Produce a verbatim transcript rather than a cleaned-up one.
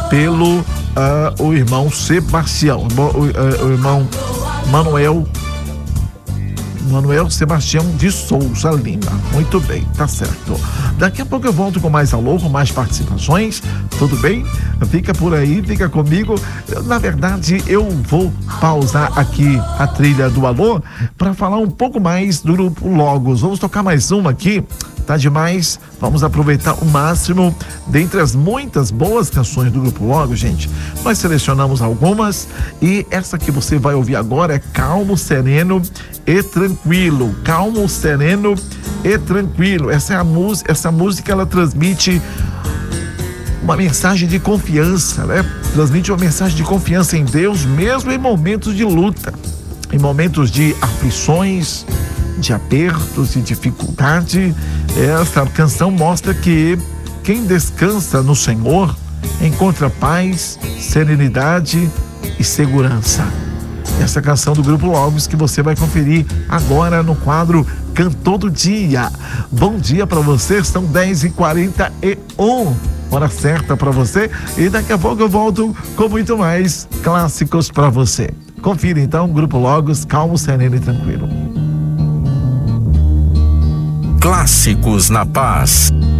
pelo uh, o irmão Sebastião, o, uh, o irmão Manuel Manuel Sebastião de Souza Lima. Muito bem, tá certo. Daqui a pouco eu volto com mais alô, com mais participações, tudo bem? Fica por aí, fica comigo. Na verdade, eu vou pausar aqui a trilha do alô para falar um pouco mais do grupo Logos. Vamos tocar mais uma aqui. Tá demais, vamos aproveitar o máximo dentre as muitas boas canções do Grupo Logos, gente. Nós selecionamos algumas e essa que você vai ouvir agora é Calmo, Sereno e Tranquilo. Calmo, Sereno e Tranquilo. Essa é a música, essa música ela transmite uma mensagem de confiança, né? Transmite uma mensagem de confiança em Deus, mesmo em momentos de luta, em momentos de aflições, de apertos e dificuldade. Essa canção mostra que quem descansa no Senhor encontra paz, serenidade e segurança. Essa canção do Grupo Logos que você vai conferir agora no quadro Cantor do Dia. Bom dia para você, são dez e quarenta e um, hora certa para você, e daqui a pouco eu volto com muito mais clássicos para você. Confira então, Grupo Logos, Calmo, Sereno e Tranquilo. Clássicos na Paz.